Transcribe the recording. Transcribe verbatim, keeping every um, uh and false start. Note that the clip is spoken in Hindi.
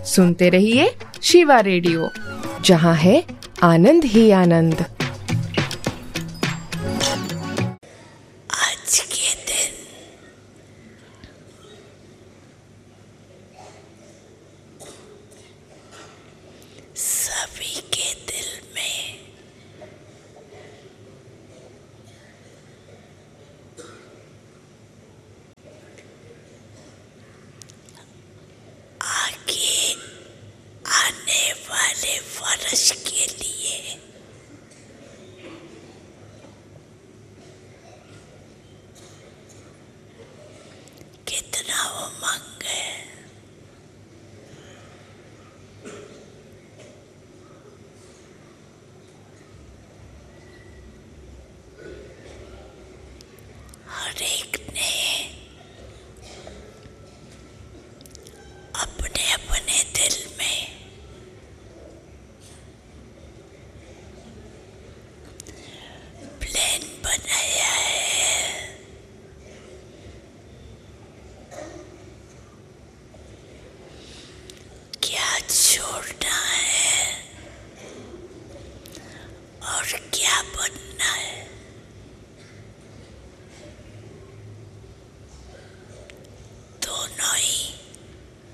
सुनते रहिए शिवा रेडियो, जहाँ है आनंद ही आनंद। आज के दिन सभी के दिल में आगे आने वाले वर्ष के लिए कितना उमंग है। हर एक ने अपने अपने दिल में प्लान बनाया है। क्या छोड़ना है और क्या बनना